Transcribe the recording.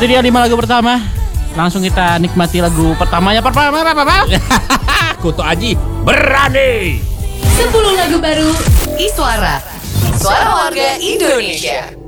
Itu dia 5 lagu pertama. Langsung kita nikmati lagu pertamanya. Pertama apa? Kuto Aji berani. 10 lagu baru Iswara. Suara warga Indonesia.